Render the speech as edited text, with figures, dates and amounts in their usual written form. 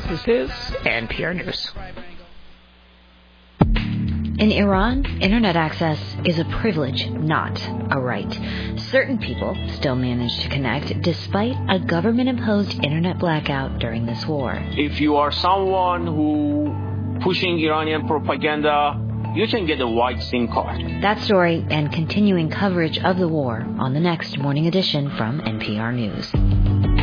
This is NPR News. In Iran, internet access is a privilege, not a right. Certain people still manage to connect despite a government-imposed internet blackout during this war. If you are someone who pushing Iranian propaganda, you can get a white SIM card. That story and continuing coverage of the war on the next morning edition from NPR News.